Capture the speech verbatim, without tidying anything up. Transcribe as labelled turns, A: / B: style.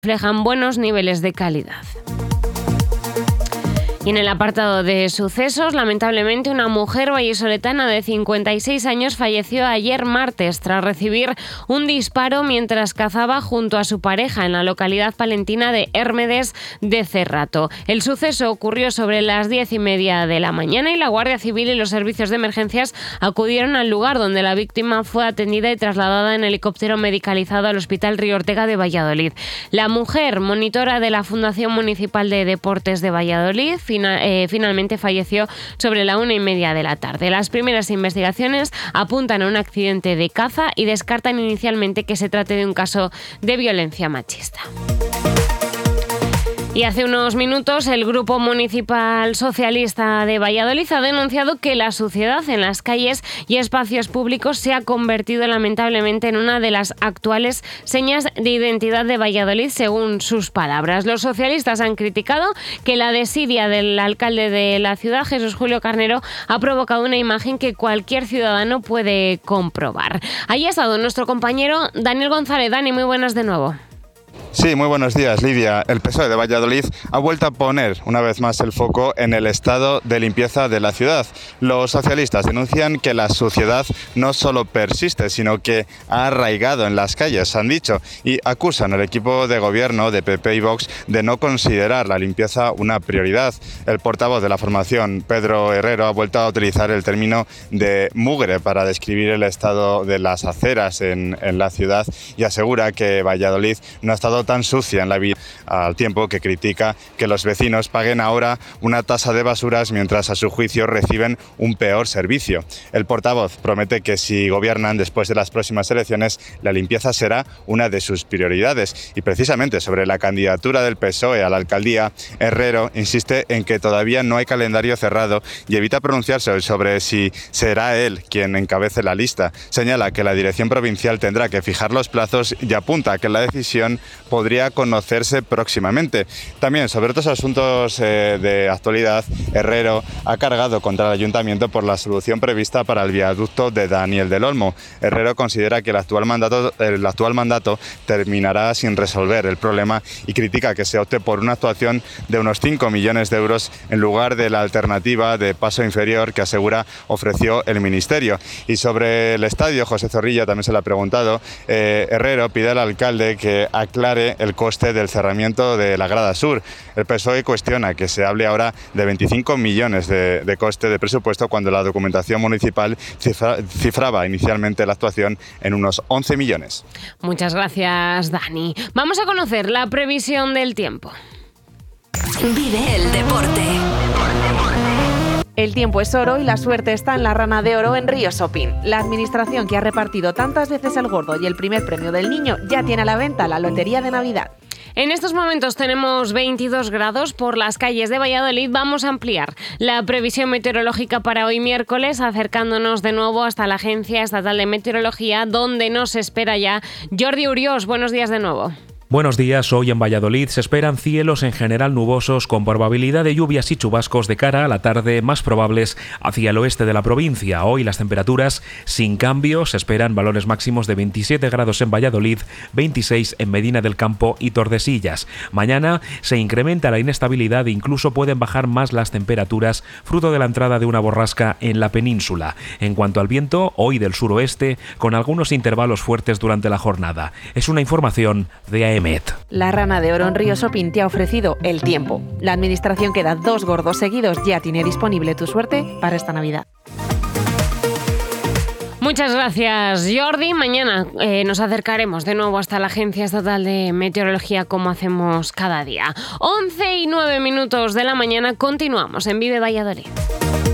A: reflejan buenos niveles de calidad. Y en el apartado de sucesos, lamentablemente una mujer vallisoletana de cincuenta y seis años falleció ayer martes tras recibir un disparo mientras cazaba junto a su pareja en la localidad palentina de Hermedes de Cerrato. El suceso ocurrió sobre las diez y media de la mañana y la Guardia Civil y los servicios de emergencias acudieron al lugar donde la víctima fue atendida y trasladada en helicóptero medicalizado al Hospital Río Ortega de Valladolid. La mujer, monitora de la Fundación Municipal de Deportes de Valladolid, Final, eh, finalmente falleció sobre la una y media de la tarde. Las primeras investigaciones apuntan a un accidente de caza y descartan inicialmente que se trate de un caso de violencia machista. Y hace unos minutos el Grupo Municipal Socialista de Valladolid ha denunciado que la suciedad en las calles y espacios públicos se ha convertido lamentablemente en una de las actuales señas de identidad de Valladolid, según sus palabras. Los socialistas han criticado que la desidia del alcalde de la ciudad, Jesús Julio Carnero, ha provocado una imagen que cualquier ciudadano puede comprobar. Ahí ha estado nuestro compañero Daniel González. Dani, muy buenas de nuevo.
B: Sí, muy buenos días, Lidia. El P S O E de Valladolid ha vuelto a poner una vez más el foco en el estado de limpieza de la ciudad. Los socialistas denuncian que la suciedad no solo persiste, sino que ha arraigado en las calles, han dicho, y acusan al equipo de gobierno de P P y Vox de no considerar la limpieza una prioridad. El portavoz de la formación, Pedro Herrero, ha vuelto a utilizar el término de mugre para describir el estado de las aceras en, en la ciudad y asegura que Valladolid no ha estado tan sucia en la vida, al tiempo que critica que los vecinos paguen ahora una tasa de basuras mientras a su juicio reciben un peor servicio. El portavoz promete que si gobiernan después de las próximas elecciones, la limpieza será una de sus prioridades. Y precisamente sobre la candidatura del P S O E a la alcaldía, Herrero insiste en que todavía no hay calendario cerrado y evita pronunciarse sobre si será él quien encabece la lista. Señala que la dirección provincial tendrá que fijar los plazos y apunta que la decisión podría conocerse próximamente. También sobre otros asuntos eh, de actualidad, Herrero ha cargado contra el ayuntamiento por la solución prevista para el viaducto de Daniel del Olmo. Herrero considera que el actual mandato, el actual mandato terminará sin resolver el problema y critica que se opte por una actuación de unos cinco millones de euros en lugar de la alternativa de paso inferior que asegura ofreció el Ministerio. Y sobre el estadio, José Zorrilla también se le ha preguntado, eh, Herrero pide al alcalde que aclare el coste del cerramiento de la grada sur. El P S O E cuestiona que se hable ahora de veinticinco millones de, de coste de presupuesto cuando la documentación municipal cifra, cifraba inicialmente la actuación en unos once millones.
A: Muchas gracias, Dani. Vamos a conocer la previsión del tiempo.
C: Vive el deporte.
D: El tiempo es oro y la suerte está en la Rana de Oro en Río Shopping. La administración que ha repartido tantas veces el gordo y el primer premio del niño ya tiene a la venta la lotería de Navidad.
A: En estos momentos tenemos veintidós grados por las calles de Valladolid. Vamos a ampliar la previsión meteorológica para hoy miércoles, acercándonos de nuevo hasta la Agencia Estatal de Meteorología, donde nos espera ya Jordi Uriós. Buenos días de nuevo.
E: Buenos días, hoy en Valladolid se esperan cielos en general nubosos con probabilidad de lluvias y chubascos de cara a la tarde más probables hacia el oeste de la provincia. Hoy las temperaturas sin cambio, se esperan valores máximos de veintisiete grados en Valladolid, veintiséis en Medina del Campo y Tordesillas. Mañana se incrementa la inestabilidad e incluso pueden bajar más las temperaturas fruto de la entrada de una borrasca en la península. En cuanto al viento, hoy del suroeste con algunos intervalos fuertes durante la jornada. Es una información de A E M.
D: La Rana de Oro en Río Shopping te ha ofrecido el tiempo. La administración que da dos gordos seguidos ya tiene disponible tu suerte para esta Navidad.
A: Muchas gracias, Jordi. Mañana eh, nos acercaremos de nuevo hasta la Agencia Estatal de Meteorología como hacemos cada día. once y nueve minutos de la mañana, continuamos en Vive Valladolid.